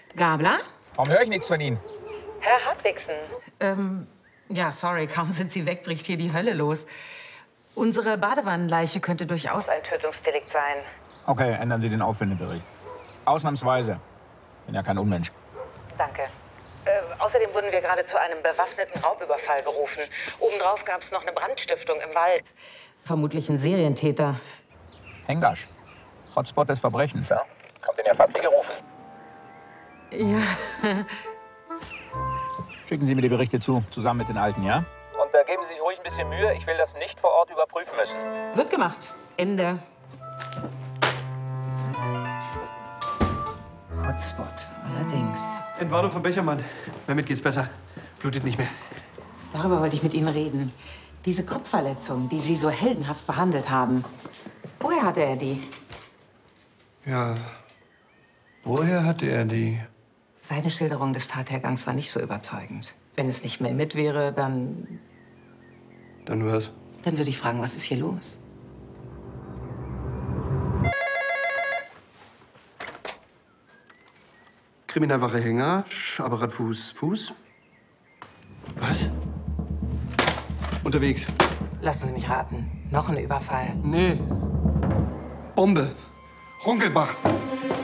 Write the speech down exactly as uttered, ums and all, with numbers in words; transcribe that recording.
Gabler? Warum höre ich nichts von Ihnen? Herr Hartwigsen. Ähm, ja, sorry, kaum sind Sie weg, bricht hier die Hölle los. Unsere Badewannenleiche könnte durchaus ein Tötungsdelikt sein. Okay, ändern Sie den Auffindebericht. Ausnahmsweise. Bin ja kein Unmensch. Danke. Äh, außerdem wurden wir gerade zu einem bewaffneten Raubüberfall berufen. Obendrauf gab es noch eine Brandstiftung im Wald. Vermutlich ein Serientäter. Hengasch. Hotspot des Verbrechens, ja? Kommt Ihnen ja fast wie gerufen. Ja. Schicken Sie mir die Berichte zu, zusammen mit den Alten, ja? Und da geben Sie sich ruhig ein bisschen Mühe. Ich will das nicht vor Ort überprüfen müssen. Wird gemacht. Ende. Hotspot, allerdings. Entwarnung von Bechermann. Damit geht's besser. Blutet nicht mehr. Darüber wollte ich mit Ihnen reden. Diese Kopfverletzung, die Sie so heldenhaft behandelt haben. Woher hatte er die? Ja, woher hatte er die? Seine Schilderung des Tathergangs war nicht so überzeugend. Wenn es nicht mehr mit wäre, dann... Dann was? Dann würde ich fragen, was ist hier los? Kriminalwache Hänger, Apparat Fuß, Fuß. Was? Unterwegs. Lassen Sie mich raten. Noch ein Überfall. Nee. Bombe. Runkelbach.